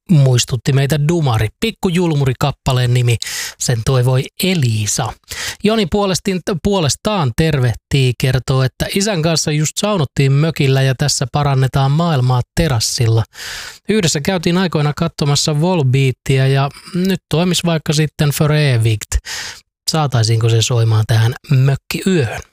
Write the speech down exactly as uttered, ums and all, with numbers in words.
muistutti meitä Dumari. Pikkujulmuri kappaleen nimi, sen toivoi Elisa. Joni puolestiin, puolestaan tervehtii, kertoo, että isän kanssa just saunottiin mökillä ja tässä parannetaan maailmaa terassilla. Yhdessä käytiin aikoina katsomassa Volbeatia ja nyt toimis vaikka sitten Förevigt. Saataisiinko se soimaan tähän mökkiyöhön?